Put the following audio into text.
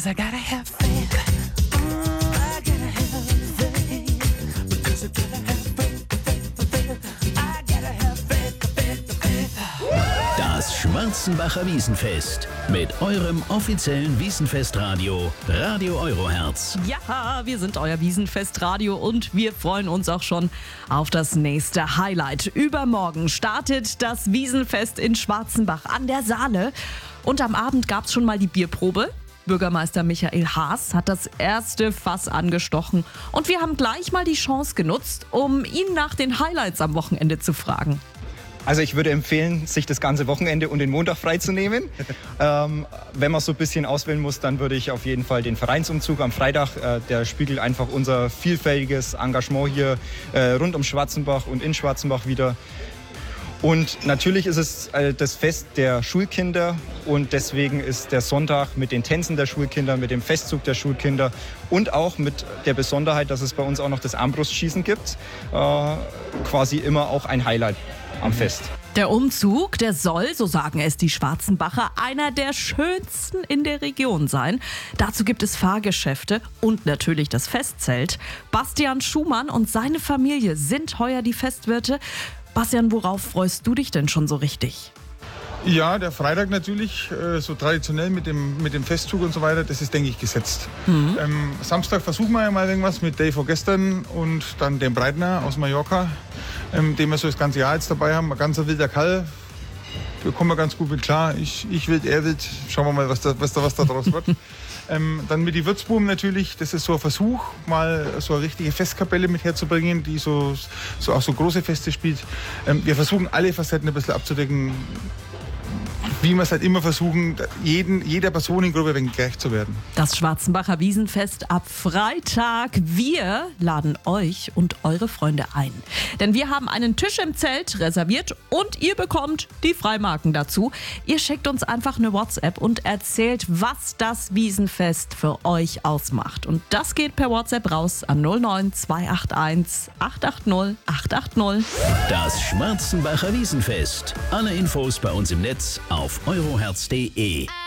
'cause I gotta have faith. I gotta have faith. Because I gotta have faith. I gotta have faith. Das Schwarzenbacher Wiesenfest mit eurem offiziellen Wiesenfestradio, Radio Eurohertz. Ja, wir sind euer Wiesenfestradio und wir freuen uns auch schon auf das nächste Highlight. Übermorgen startet das Wiesenfest in Schwarzenbach an der Saale. Und am Abend gab es schon mal die Bierprobe. Bürgermeister Michael Haas hat das erste Fass angestochen. Und wir haben gleich mal die Chance genutzt, um ihn nach den Highlights am Wochenende zu fragen. Also ich würde empfehlen, sich das ganze Wochenende und den Montag freizunehmen. Wenn man so ein bisschen auswählen muss, dann würde ich auf jeden Fall den Vereinsumzug am Freitag, der spiegelt einfach unser vielfältiges Engagement hier rund um Schwarzenbach und in Schwarzenbach wieder. Und natürlich ist es das Fest der Schulkinder und deswegen ist der Sonntag mit den Tänzen der Schulkinder, mit dem Festzug der Schulkinder und auch mit der Besonderheit, dass es bei uns auch noch das Armbrustschießen gibt, quasi immer auch ein Highlight am Fest. Der Umzug, der soll, so sagen es die Schwarzenbacher, einer der schönsten in der Region sein. Dazu gibt es Fahrgeschäfte und natürlich das Festzelt. Bastian Schumann und seine Familie sind heuer die Festwirte. Bastian, worauf freust du dich denn schon so richtig? Ja, der Freitag natürlich, so traditionell mit dem Festzug und so weiter, das ist, denke ich, gesetzt. Samstag versuchen wir ja mal irgendwas mit Dave von gestern und dann dem Breitner aus Mallorca, den wir so das ganze Jahr jetzt dabei haben. Ein ganzer wilder Kerl, wir kommen ganz gut mit klar. Ich wild, er wild, schauen wir mal, was da draus wird. Dann mit die Würzbuben natürlich, das ist so ein Versuch, mal so eine richtige Festkapelle mit herzubringen, die so auch so große Feste spielt. Wir versuchen alle Facetten ein bisschen abzudecken, wie wir es halt immer versuchen, jeder Personengruppe ein wenig gerecht zu werden. Das Schwarzenbacher Wiesenfest ab Freitag. Wir laden euch und eure Freunde ein. Denn wir haben einen Tisch im Zelt reserviert und ihr bekommt die Freimarken dazu. Ihr schickt uns einfach eine WhatsApp und erzählt, was das Wiesenfest für euch ausmacht. Und das geht per WhatsApp raus an 09281 880 880. Das Schwarzenbacher Wiesenfest. Alle Infos bei uns im Netz auf euroherz.de.